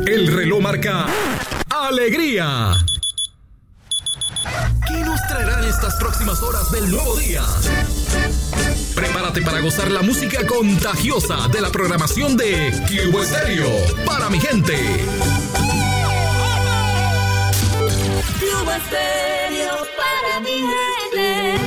El reloj marca alegría. ¿Qué nos traerán estas próximas horas del nuevo día? Prepárate para gozar la música contagiosa de la programación de Cubo Estéreo para mi gente. Cubo Estéreo para mi gente.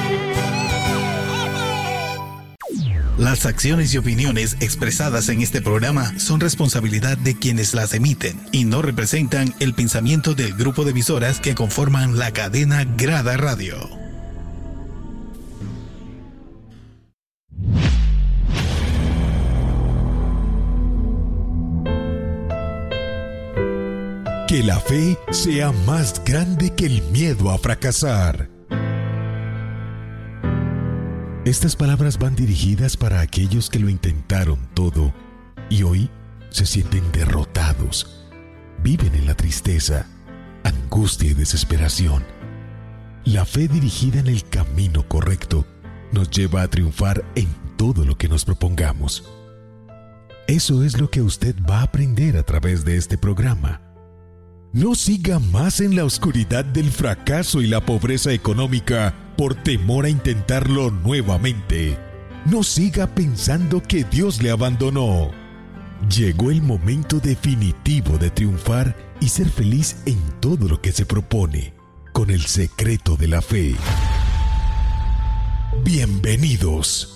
Las acciones y opiniones expresadas en este programa son responsabilidad de quienes las emiten y no representan el pensamiento del grupo de emisoras que conforman la cadena Grada Radio. Que la fe sea más grande que el miedo a fracasar. Estas palabras van dirigidas para aquellos que lo intentaron todo y hoy se sienten derrotados. Viven en la tristeza, angustia y desesperación. La fe dirigida en el camino correcto nos lleva a triunfar en todo lo que nos propongamos. Eso es lo que usted va a aprender a través de este programa. No siga más en la oscuridad del fracaso y la pobreza económica por temor a intentarlo nuevamente. No siga pensando que Dios le abandonó. Llegó el momento definitivo de triunfar y ser feliz en todo lo que se propone, con el secreto de la fe. Bienvenidos.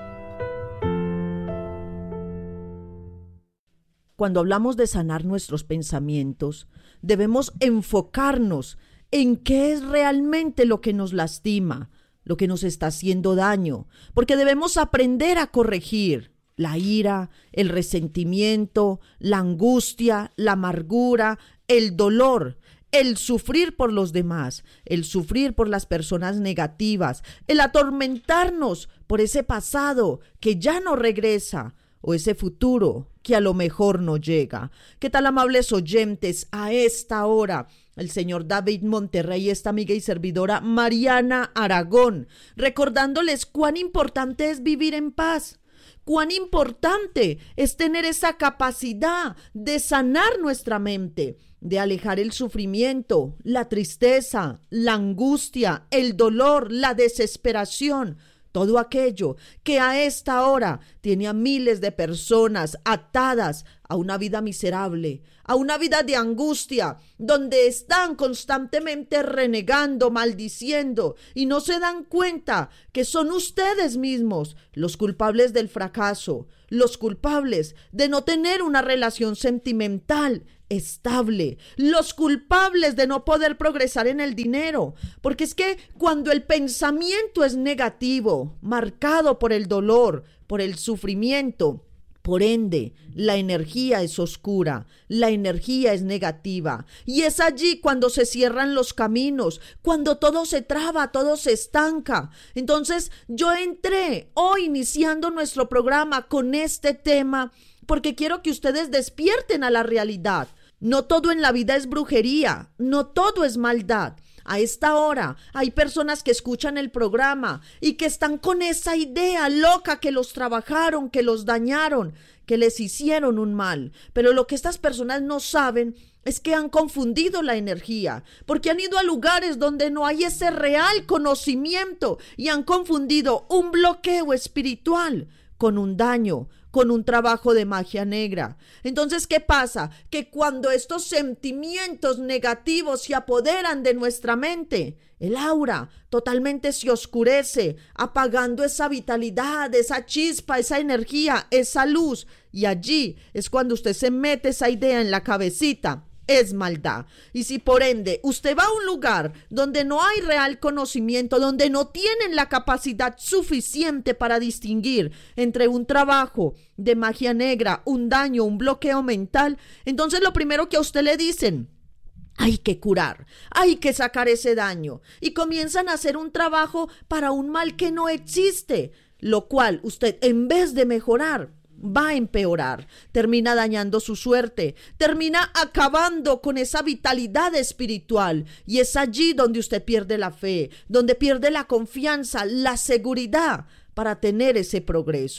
Cuando hablamos de sanar nuestros pensamientos, debemos enfocarnos en qué es realmente lo que nos lastima, lo que nos está haciendo daño, porque debemos aprender a corregir la ira, el resentimiento, la angustia, la amargura, el dolor, el sufrir por los demás, el sufrir por las personas negativas, el atormentarnos por ese pasado que ya no regresa, o ese futuro que a lo mejor no llega. ¿Qué tal, amables oyentes? A esta hora, el señor David Monterrey, esta amiga y servidora Mariana Aragón, recordándoles cuán importante es vivir en paz, cuán importante es tener esa capacidad de sanar nuestra mente, de alejar el sufrimiento, la tristeza, la angustia, el dolor, la desesperación, todo aquello que a esta hora tiene a miles de personas atadas a una vida miserable, a una vida de angustia, donde están constantemente renegando, maldiciendo y no se dan cuenta que son ustedes mismos los culpables del fracaso, los culpables de no tener una relación sentimental estable, los culpables de no poder progresar en el dinero, porque es que cuando el pensamiento es negativo, marcado por el dolor, por el sufrimiento, por ende, la energía es oscura, la energía es negativa, y es allí cuando se cierran los caminos, cuando todo se traba, todo se estanca. Entonces, yo entré hoy iniciando nuestro programa con este tema, porque quiero que ustedes despierten a la realidad. No todo en la vida es brujería, no todo es maldad. A esta hora hay personas que escuchan el programa y que están con esa idea loca que los trabajaron, que los dañaron, que les hicieron un mal. Pero lo que estas personas no saben es que han confundido la energía, porque han ido a lugares donde no hay ese real conocimiento y han confundido un bloqueo espiritual con un daño, con un trabajo de magia negra. Entonces, ¿qué pasa? Que cuando estos sentimientos negativos se apoderan de nuestra mente, el aura totalmente se oscurece, apagando esa vitalidad, esa chispa, esa energía, esa luz. Y allí es cuando usted se mete esa idea en la cabecita. Es maldad. Y si por ende usted va a un lugar donde no hay real conocimiento, donde no tienen la capacidad suficiente para distinguir entre un trabajo de magia negra, un daño, un bloqueo mental, entonces lo primero que a usted le dicen: hay que curar, hay que sacar ese daño, y comienzan a hacer un trabajo para un mal que no existe, lo cual usted, en vez de mejorar, va a empeorar, termina dañando su suerte, termina acabando con esa vitalidad espiritual, y es allí donde usted pierde la fe, donde pierde la confianza, la seguridad para tener ese progreso.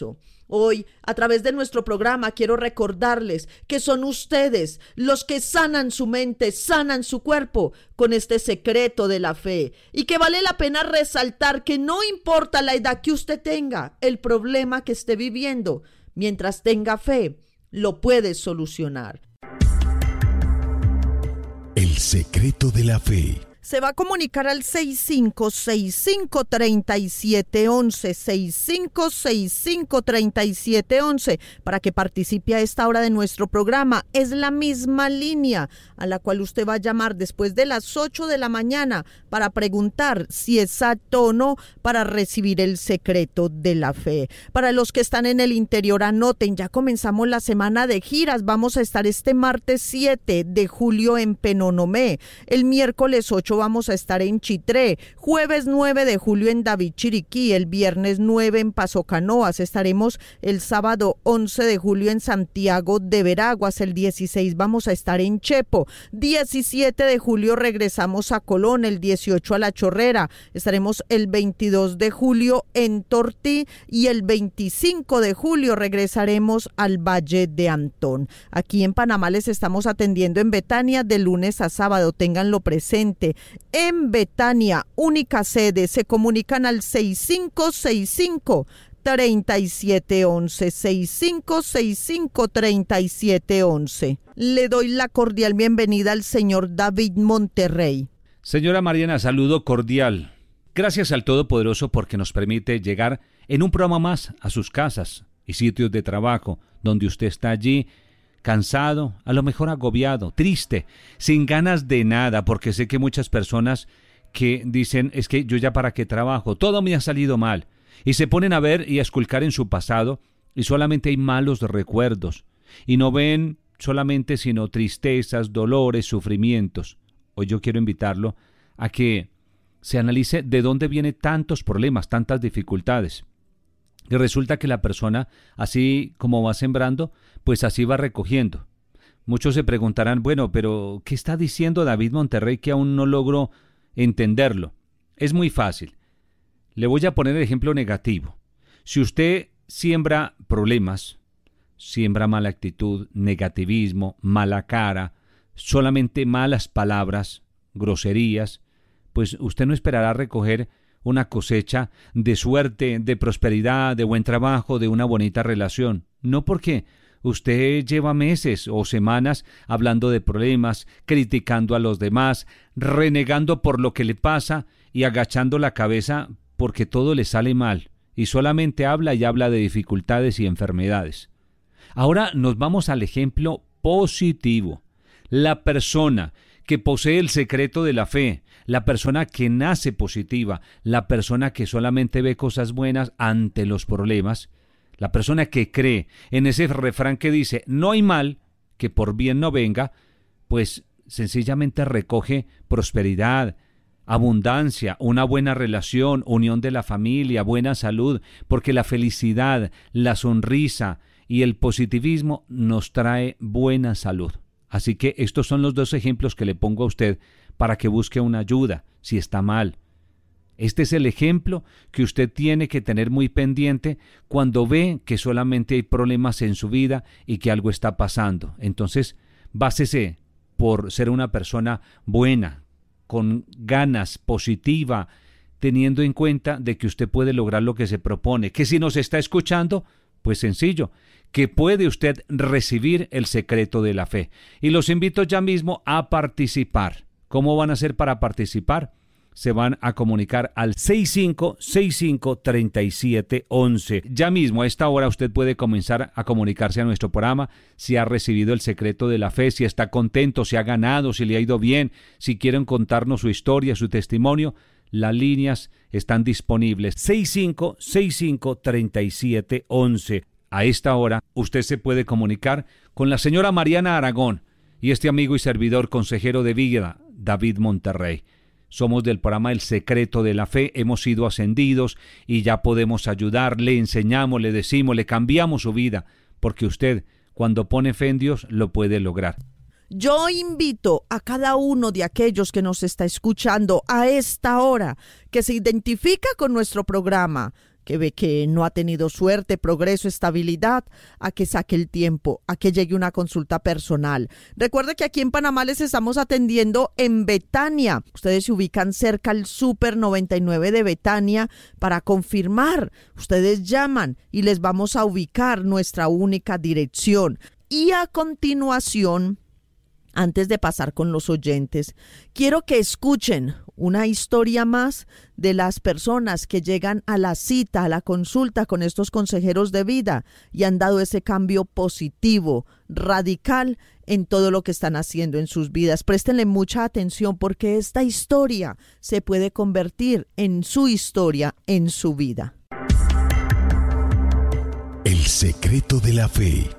Hoy, a través de nuestro programa, quiero recordarles que son ustedes los que sanan su mente, sanan su cuerpo con este secreto de la fe, y que vale la pena resaltar que no importa la edad que usted tenga, el problema que esté viviendo, mientras tenga fe, lo puede solucionar. El secreto de la fe. Se va a comunicar al 6565-3711, 6565-3711, para que participe a esta hora de nuestro programa. Es la misma línea a la cual usted va a llamar después de las 8 de la mañana para preguntar si es apto o no para recibir el secreto de la fe. Para los que están en el interior, anoten, ya comenzamos la semana de giras. Vamos a estar este martes 7 de julio en Penonomé, el miércoles 8 vamos a estar en Chitré, jueves 9 de julio en David Chiriquí, el viernes 9 en Paso Canoas, estaremos el sábado 11 de julio en Santiago de Veraguas, el 16 vamos a estar en Chepo, 17 de julio regresamos a Colón, el 18 a La Chorrera, estaremos el 22 de julio en Tortí y el 25 de julio regresaremos al Valle de Antón. Aquí en Panamá les estamos atendiendo en Betania de lunes a sábado, ténganlo presente. En Betania, única sede, se comunican al 6565-3711, 6565-3711. Le doy la cordial bienvenida al señor David Monterrey. Señora Mariana, saludo cordial. Gracias al Todopoderoso porque nos permite llegar en un programa más a sus casas y sitios de trabajo, donde usted está allí, cansado, a lo mejor agobiado, triste, sin ganas de nada, porque sé que muchas personas que dicen, es que yo ya para qué trabajo, todo me ha salido mal, y se ponen a ver y a esculcar en su pasado, y solamente hay malos recuerdos, y no ven solamente sino tristezas, dolores, sufrimientos. Hoy yo quiero invitarlo a que se analice de dónde vienen tantos problemas, tantas dificultades. Y resulta que la persona, así como va sembrando, pues así va recogiendo. Muchos se preguntarán, bueno, pero ¿qué está diciendo David Monterrey que aún no logro entenderlo? Es muy fácil. Le voy a poner el ejemplo negativo. Si usted siembra problemas, siembra mala actitud, negativismo, mala cara, solamente malas palabras, groserías, pues usted no esperará recoger una cosecha de suerte, de prosperidad, de buen trabajo, de una bonita relación. No, porque usted lleva meses o semanas hablando de problemas, criticando a los demás, renegando por lo que le pasa y agachando la cabeza porque todo le sale mal, y solamente habla y habla de dificultades y enfermedades. Ahora nos vamos al ejemplo positivo. La persona que posee el secreto de la fe, la persona que nace positiva, la persona que solamente ve cosas buenas ante los problemas, la persona que cree en ese refrán que dice, no hay mal que por bien no venga, pues sencillamente recoge prosperidad, abundancia, una buena relación, unión de la familia, buena salud, porque la felicidad, la sonrisa y el positivismo nos trae buena salud. Así que estos son los dos ejemplos que le pongo a usted para que busque una ayuda si está mal. Este es el ejemplo que usted tiene que tener muy pendiente cuando ve que solamente hay problemas en su vida y que algo está pasando. Entonces, básese por ser una persona buena, con ganas, positiva, teniendo en cuenta de que usted puede lograr lo que se propone. Que si nos está escuchando, pues sencillo, que puede usted recibir el secreto de la fe. Y los invito ya mismo a participar. ¿Cómo van a hacer para participar? Se van a comunicar al 6565-3711. Ya mismo a esta hora usted puede comenzar a comunicarse a nuestro programa si ha recibido el secreto de la fe, si está contento, si ha ganado, si le ha ido bien, si quieren contarnos su historia, su testimonio. Las líneas están disponibles. 6565-3711. A esta hora usted se puede comunicar con la señora Mariana Aragón y este amigo y servidor consejero de vida, David Monterrey. Somos del programa El Secreto de la Fe, hemos sido ascendidos y ya podemos ayudar, le enseñamos, le decimos, le cambiamos su vida, porque usted, cuando pone fe en Dios, lo puede lograr. Yo invito a cada uno de aquellos que nos está escuchando a esta hora, que se identifica con nuestro programa, que ve que no ha tenido suerte, progreso, estabilidad, a que saque el tiempo, a que llegue una consulta personal. Recuerde que aquí en Panamá les estamos atendiendo en Betania. Ustedes se ubican cerca al Super 99 de Betania para confirmar. Ustedes llaman y les vamos a ubicar nuestra única dirección. Y a continuación, antes de pasar con los oyentes, quiero que escuchen una historia más de las personas que llegan a la cita, a la consulta con estos consejeros de vida y han dado ese cambio positivo, radical en todo lo que están haciendo en sus vidas. Préstenle mucha atención porque esta historia se puede convertir en su historia, en su vida. El secreto de la fe.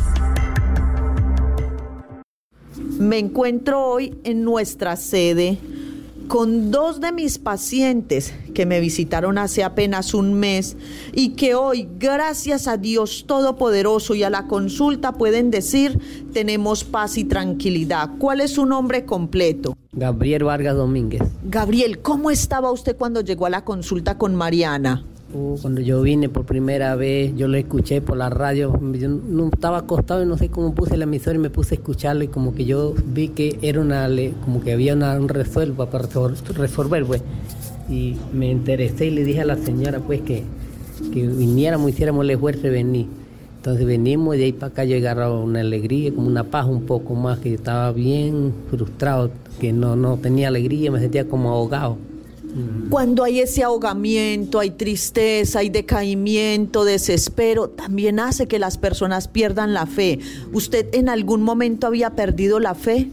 Me encuentro hoy en nuestra sede con 2 de mis pacientes que me visitaron hace apenas un mes y que hoy, gracias a Dios Todopoderoso y a la consulta, pueden decir, tenemos paz y tranquilidad. ¿Cuál es su nombre completo? Gabriel Vargas Domínguez. Gabriel, ¿cómo estaba usted cuando llegó a la consulta con Mariana? Cuando yo vine por primera vez, yo lo escuché por la radio. Yo no estaba acostado y no sé cómo puse el emisor y me puse a escucharlo y como que yo vi que era como que había un resuelvo para resolver, pues. Y me interesé y le dije a la señora, pues, que viniéramos, hiciéramos el esfuerzo de venir. Entonces venimos y de ahí para acá yo agarraba una alegría, como una paz un poco más, que yo estaba bien frustrado, que no tenía alegría, me sentía como ahogado. Cuando hay ese ahogamiento, hay tristeza, hay decaimiento, desespero, también hace que las personas pierdan la fe. ¿Usted en algún momento había perdido la fe?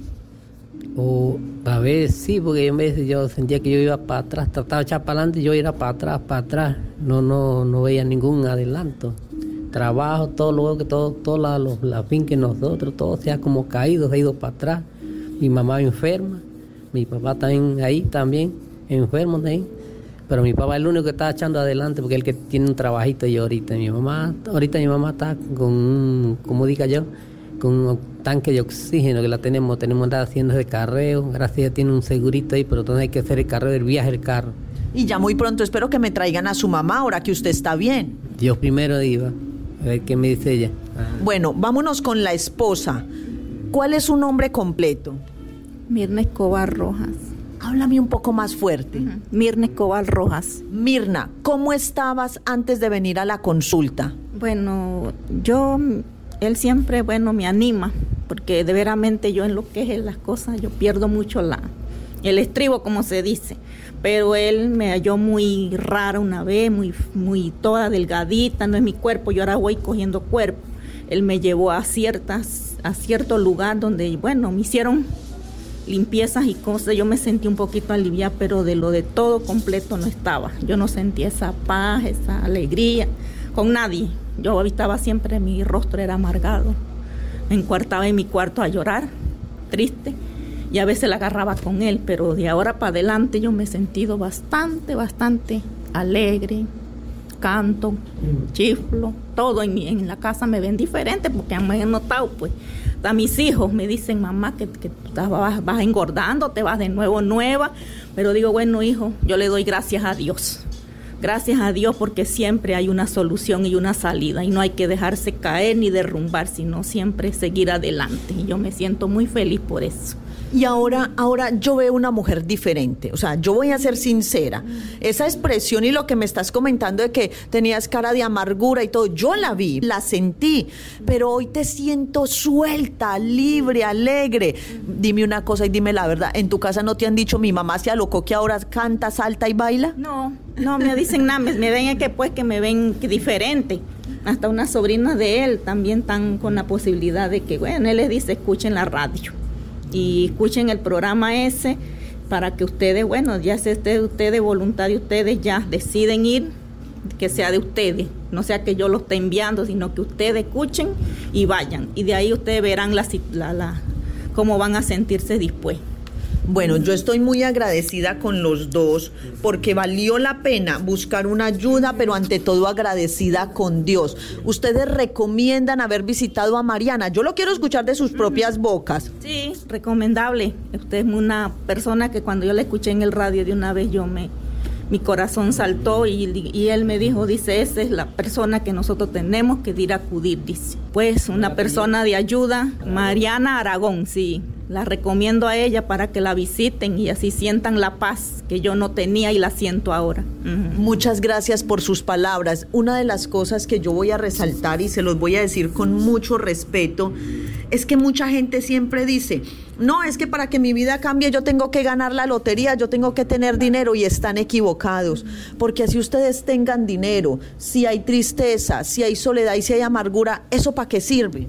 A veces sí, porque a veces yo sentía que yo iba para atrás, trataba de echar para adelante y yo iba para atrás. No veía ningún adelanto. Trabajo, todo lo que todo la fin que nosotros, todo se ha como caído, se ha ido para atrás. Mi mamá enferma, mi papá también ahí también. Enfermo también, pero mi papá es el único que está echando adelante porque es el que tiene un trabajito y ahorita mi mamá está con como diga yo, con un tanque de oxígeno que la tenemos andar haciendo ese carreo, gracias a Dios tiene un segurito ahí, pero entonces hay que hacer el carreo del viaje del carro. Y ya muy pronto espero que me traigan a su mamá ahora que usted está bien. Dios primero iba, a ver qué me dice ella. Bueno, vámonos con la esposa. ¿Cuál es su nombre completo? Mirna Escobar Rojas. Háblame un poco más fuerte. Mirna Escobar Rojas. Mirna, ¿cómo estabas antes de venir a la consulta? Bueno, él siempre, me anima, porque de veramente yo en lo que es las cosas, yo pierdo mucho el estribo, como se dice. Pero él me halló muy rara una vez, muy toda delgadita, no es mi cuerpo, yo ahora voy cogiendo cuerpo. Él me llevó a cierto lugar donde, me hicieron limpiezas y cosas, yo me sentí un poquito aliviada, pero de todo completo no estaba. Yo no sentía esa paz, esa alegría con nadie. Yo estaba siempre, mi rostro era amargado. Me encuartaba en mi cuarto a llorar, triste, y a veces la agarraba con él, pero de ahora para adelante yo me he sentido bastante alegre. Canto, chiflo, todo en la casa me ven diferente porque me han notado, pues. A mis hijos me dicen, mamá, que vas engordando, te vas de nuevo nueva, pero digo, hijo, yo le doy gracias a Dios. Gracias a Dios porque siempre hay una solución y una salida y no hay que dejarse caer ni derrumbar, sino siempre seguir adelante. Y yo me siento muy feliz por eso. Y ahora yo veo una mujer diferente, o sea, yo voy a ser sincera, esa expresión y lo que me estás comentando de que tenías cara de amargura y todo, yo la vi, la sentí, pero hoy te siento suelta, libre, alegre. Dime una cosa y dime la verdad, ¿en tu casa no te han dicho mi mamá se alocó que ahora canta, salta y baila? No me dicen nada, me ven que me ven diferente. Hasta unas sobrinas de él también están con la posibilidad de que, él les dice, escuchen la radio. Y escuchen el programa ese para que ustedes, ya sea ustedes, voluntad de ustedes, ya deciden ir, que sea de ustedes, no sea que yo lo esté enviando, sino que ustedes escuchen y vayan. Y de ahí ustedes verán cómo van a sentirse después. Bueno, yo estoy muy agradecida con los dos porque valió la pena buscar una ayuda, pero ante todo agradecida con Dios. Ustedes recomiendan haber visitado a Mariana. Yo lo quiero escuchar de sus propias bocas. Sí, recomendable. Usted es una persona que cuando yo la escuché en el radio de una vez yo me mi corazón saltó y él me dijo, dice, esa es la persona que nosotros tenemos que ir a acudir, dice. Pues una persona de ayuda, Mariana Aragón, sí. La recomiendo a ella para que la visiten y así sientan la paz que yo no tenía y la siento ahora. Muchas gracias por sus palabras. Una de las cosas que yo voy a resaltar y se los voy a decir con mucho respeto es que mucha gente siempre dice, no, es que para que mi vida cambie yo tengo que ganar la lotería, yo tengo que tener dinero, y están equivocados, porque así ustedes tengan dinero, si hay tristeza, si hay soledad y si hay amargura, ¿eso para qué sirve?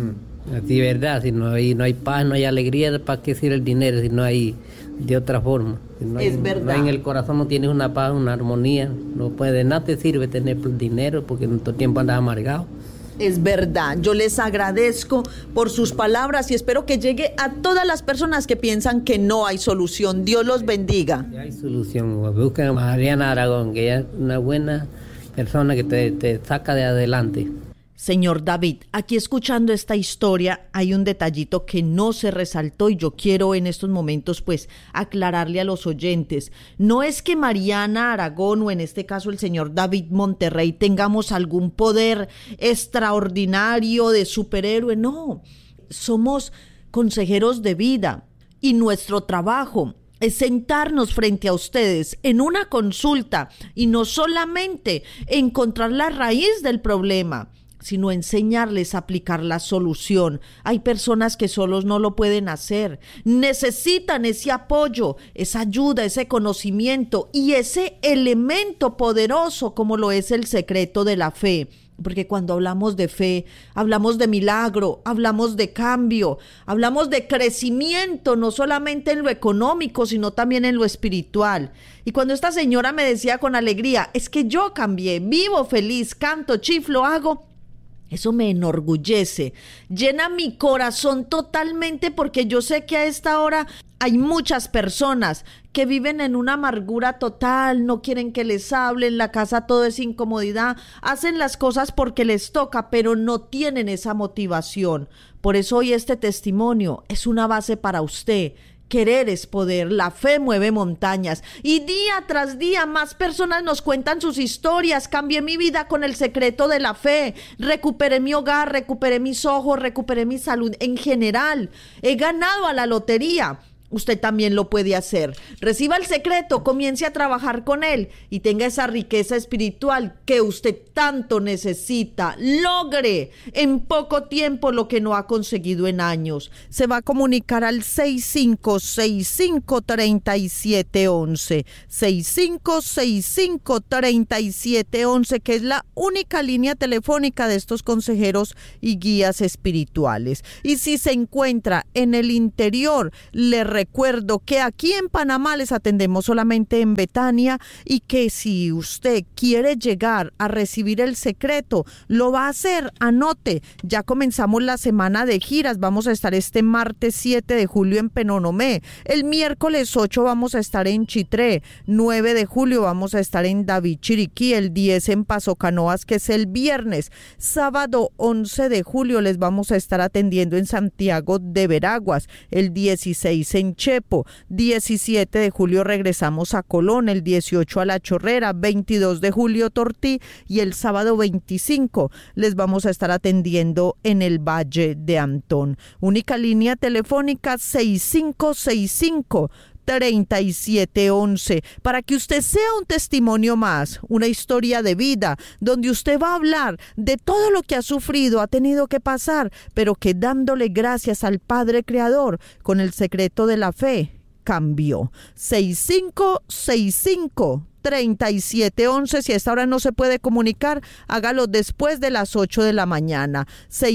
Así, verdad, si no hay paz, no hay alegría, ¿para qué sirve el dinero si no hay de otra forma? Si no hay, es verdad. No hay en el corazón, no tienes una paz, una armonía, no puede, de nada te sirve tener dinero porque en todo tiempo andas amargado. Es verdad, yo les agradezco por sus palabras y espero que llegue a todas las personas que piensan que no hay solución. Dios los bendiga. Ya hay solución, busquen a Mariana Aragón, que ella es una buena persona que te saca de adelante. Señor David, aquí escuchando esta historia hay un detallito que no se resaltó y yo quiero en estos momentos pues aclararle a los oyentes. No es que Mariana Aragón o en este caso el señor David Monterrey tengamos algún poder extraordinario de superhéroe, no. Somos consejeros de vida y nuestro trabajo es sentarnos frente a ustedes en una consulta y no solamente encontrar la raíz del problema, sino enseñarles a aplicar la solución. Hay personas que solos no lo pueden hacer, necesitan ese apoyo, esa ayuda, ese conocimiento y ese elemento poderoso como lo es el secreto de la fe. Porque cuando hablamos de fe, hablamos de milagro, hablamos de cambio, hablamos de crecimiento, no solamente en lo económico, sino también en lo espiritual. Y cuando esta señora me decía con alegría, es que yo cambié, vivo feliz, canto, chiflo, hago, eso me enorgullece, llena mi corazón totalmente porque yo sé que a esta hora hay muchas personas que viven en una amargura total, no quieren que les hablen, la casa todo es incomodidad, hacen las cosas porque les toca, pero no tienen esa motivación. Por eso hoy este testimonio es una base para usted. Querer es poder, la fe mueve montañas y día tras día más personas nos cuentan sus historias. Cambié mi vida con el secreto de la fe, recuperé mi hogar, recuperé mis ojos, recuperé mi salud en general, he ganado a la lotería. Usted también lo puede hacer. Reciba el secreto, comience a trabajar con él y tenga esa riqueza espiritual que usted tanto necesita. Logre en poco tiempo lo que no ha conseguido en años. Se va a comunicar al 6565-3711. 6565-3711, que es la única línea telefónica de estos consejeros y guías espirituales. Y si se encuentra en el interior, le recuerdo que aquí en Panamá les atendemos solamente en Betania y que si usted quiere llegar a recibir el secreto, lo va a hacer, anote, ya comenzamos la semana de giras, vamos a estar este martes 7 de julio en Penonomé, el miércoles 8 vamos a estar en Chitré, 9 de julio vamos a estar en David Chiriquí, el 10 en Paso Canoas, que es el viernes, sábado 11 de julio les vamos a estar atendiendo en Santiago de Veraguas, el 16 en Chepo, 17 de julio regresamos a Colón, el 18 a La Chorrera, 22 de julio Tortí y el sábado 25 les vamos a estar atendiendo en el Valle de Antón. Única línea telefónica 6565-3711, para que usted sea un testimonio más, una historia de vida, donde usted va a hablar de todo lo que ha sufrido, ha tenido que pasar, pero que dándole gracias al Padre Creador, con el secreto de la fe, cambió. 6565-3711, si a esta hora no se puede comunicar, hágalo después de las 8 de la mañana.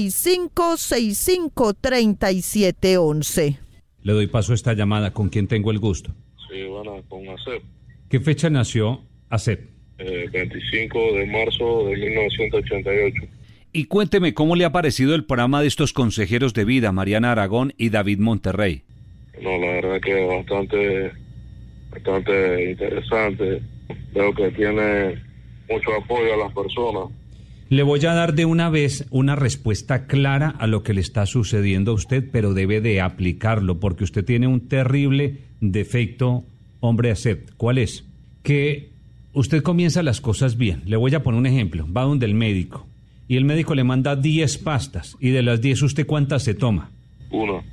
6565-3711. Le doy paso a esta llamada. ¿Con quién tengo el gusto? Sí, bueno, con ACEP. ¿Qué fecha nació ACEP? 25 de marzo de 1988. Y cuénteme, ¿cómo le ha parecido el programa de estos consejeros de vida, Mariana Aragón y David Monterrey? No, la verdad que bastante interesante. Veo que tiene mucho apoyo a las personas. Le voy a dar de una vez una respuesta clara a lo que le está sucediendo a usted, pero debe de aplicarlo, porque usted tiene un terrible defecto, hombre ACEP. ¿Cuál es? Que usted comienza las cosas bien. Le voy a poner un ejemplo. Va donde el médico y el médico le manda 10 pastas y de las 10 ¿usted cuántas se toma? Una.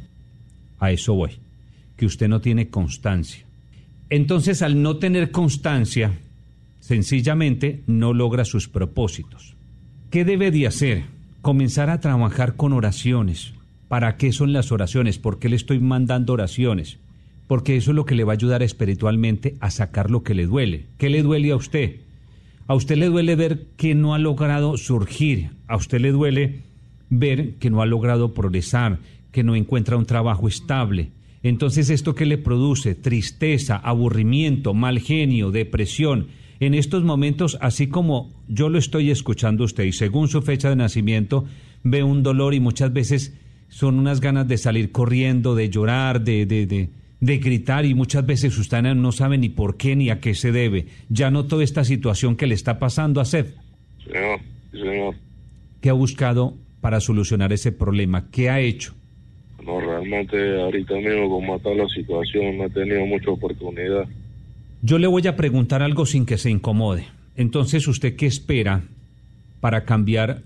A eso voy, que usted no tiene constancia. Entonces, al no tener constancia, sencillamente no logra sus propósitos. ¿Qué debe de hacer? Comenzar a trabajar con oraciones. ¿Para qué son las oraciones? ¿Por qué le estoy mandando oraciones? Porque eso es lo que le va a ayudar espiritualmente a sacar lo que le duele. ¿Qué le duele a usted? A usted le duele ver que no ha logrado surgir. A usted le duele ver que no ha logrado progresar, que no encuentra un trabajo estable. Entonces, ¿esto qué le produce? Tristeza, aburrimiento, mal genio, depresión. En estos momentos, así como yo lo estoy escuchando a usted y según su fecha de nacimiento, ve un dolor y muchas veces son unas ganas de salir corriendo, de llorar, de gritar, y muchas veces usted no sabe ni por qué ni a qué se debe. ¿Ya notó esta situación que le está pasando a Seth? Señor, señor. ¿Qué ha buscado para solucionar ese problema? ¿Qué ha hecho? No, realmente ahorita mismo como está la situación no he tenido mucha oportunidad. Yo le voy a preguntar algo sin que se incomode. Entonces, ¿usted qué espera para cambiar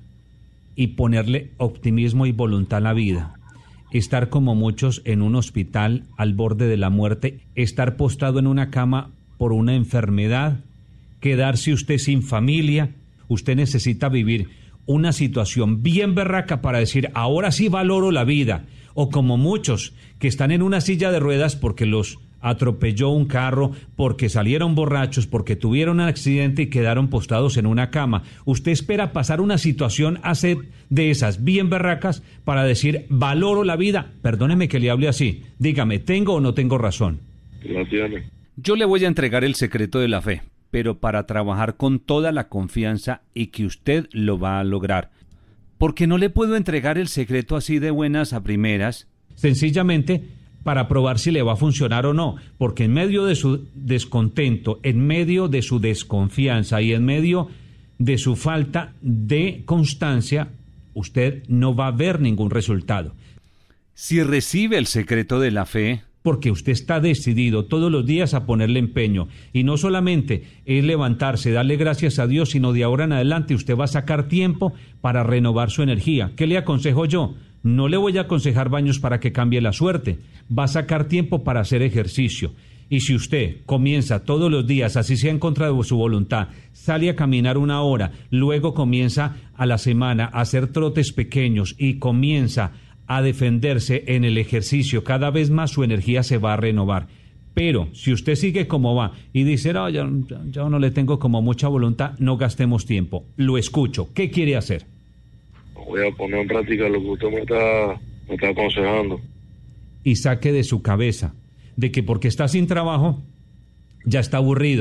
y ponerle optimismo y voluntad a la vida? Estar como muchos en un hospital al borde de la muerte, estar postrado en una cama por una enfermedad, quedarse usted sin familia. Usted necesita vivir una situación bien berraca para decir, ahora sí valoro la vida. O como muchos que están en una silla de ruedas porque los atropelló un carro, porque salieron borrachos, porque tuvieron un accidente y quedaron postrados en una cama. ¿Usted espera pasar una situación de esas bien berracas para decir, valoro la vida? Perdóneme que le hable así. Dígame, ¿tengo o no tengo razón? La tiene. Yo le voy a entregar el secreto de la fe, pero para trabajar con toda la confianza y que usted lo va a lograr. Porque no le puedo entregar el secreto así de buenas a primeras, sencillamente para probar si le va a funcionar o no, porque en medio de su descontento, en medio de su desconfianza y en medio de su falta de constancia, usted no va a ver ningún resultado. Si recibe el secreto de la fe, porque usted está decidido todos los días a ponerle empeño, y no solamente es levantarse, darle gracias a Dios, sino de ahora en adelante usted va a sacar tiempo para renovar su energía. ¿Qué le aconsejo yo? No le voy a aconsejar baños para que cambie la suerte, va a sacar tiempo para hacer ejercicio. Y si usted comienza todos los días, así sea en contra de su voluntad, sale a caminar 1 hora, luego comienza a la semana a hacer trotes pequeños y comienza a defenderse en el ejercicio, cada vez más su energía se va a renovar. Pero si usted sigue como va y dice, no, yo no le tengo como mucha voluntad, no gastemos tiempo. Lo escucho. ¿Qué quiere hacer? Voy a poner en práctica lo que usted me está aconsejando. Y saque de su cabeza de que porque está sin trabajo, ya está aburrido.